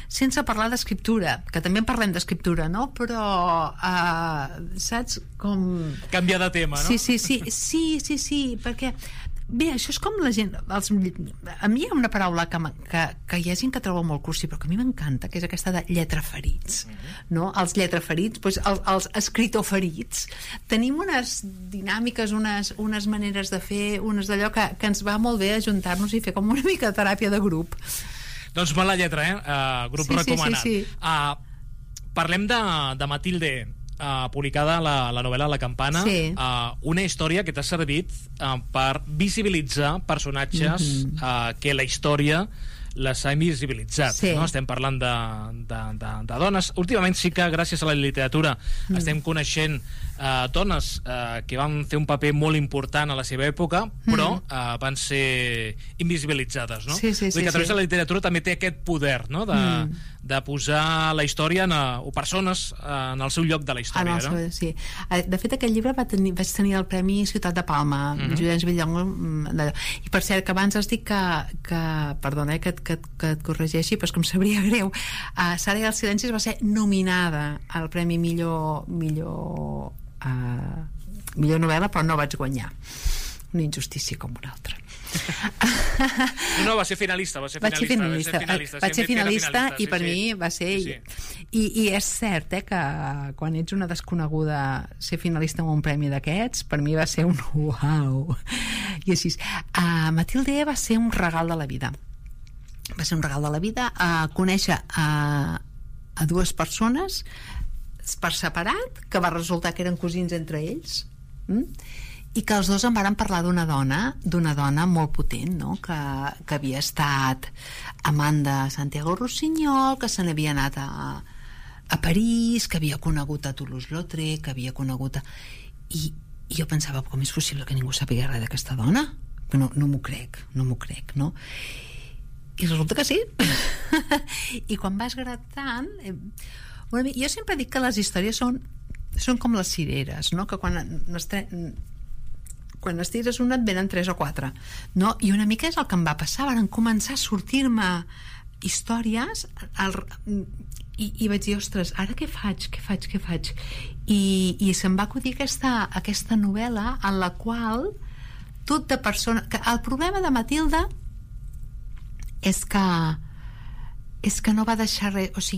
sense parlar d'escriptura, que també en parlem d'escriptura, no? Però saps com... Canviar de tema, no? Sí, perquè bé, això és com la gent a mi hi ha una paraula que hi ha gent que troba molt cursi, però que a mi m'encanta, que és aquesta de lletraferits, no? Els lletraferits, doncs els escritoferits, tenim unes dinàmiques, unes maneres de fer, unes d'allò que ens va molt bé ajuntar-nos i fer com una mica de teràpia de grup. Doncs mala lletra, grup recomanat. Sí. Parlem de Matilde, publicada la novel·la La Campana, una història que t'ha servit per visibilitzar personatges que la història les ha invisibilitzat, no? Estem parlant de dones. Últimament sí que gràcies a la literatura estem coneixent dones que van fer un paper molt important a la seva època, però van ser invisibilitzades, no? Sí, Vull dir que a través de la literatura també té aquest poder, no? De posar la història o persones en el seu lloc de la història, no? Sí. De fet, aquest llibre vaig tenir el Premi Ciutat de Palma, Llorenç Villongo, i per cert que abans has dit que perdona, que et corregeixi, però és que em sabria greu. Sara i els silencis va ser nominada al Premi millor novel·la, però no vaig guanyar. Una injustícia com una altra. No, va ser finalista. Vaig ser finalista i per mi va ser... I és cert que quan ets una desconeguda, ser finalista en un premi d'aquests per mi va ser un uau. I així, Matilde va ser un regal de la vida. Va ser un regal de la vida conèixer a dues persones per separat, que va resultar que eren cosins entre ells, i que els dos em varen parlar d'una dona molt potent, no? que havia estat amant de Santiago Rossinyol, que se n'havia anat a París, que havia conegut a Toulouse-Lautrec, que havia conegut i jo pensava, com és possible que ningú sàpiga res d'aquesta dona? No m'ho crec, no? I resulta que sí. I quan vas gratant jo sempre dic que les històries són com les cireres, no? Que quan estires una et venen 3 o 4, no? I una mica és el que em va passar, van començar a sortir-me històries i vaig dir, ostres, ara què faig? I se'm va acudir aquesta novel·la en la qual tot de persona... El problema de Matilde és que no va deixar res,